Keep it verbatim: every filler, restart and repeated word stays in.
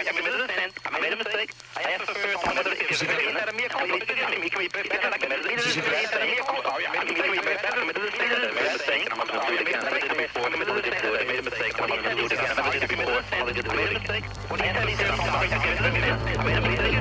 sorry. I committed a sin. I made a mistake. I asked for forgiveness. If you really had a mere call, please forgive me. Can we pray that I committed a sin? I had a mere call. Sorry. I made a mistake. I committed a sin. I made a mistake. I'm going to do it again. I made a mistake. I made a mistake. I'm going to do it again. I made a mistake. I made a mistake. When he said he said, I'm sorry. I committed a sin. I made a mistake.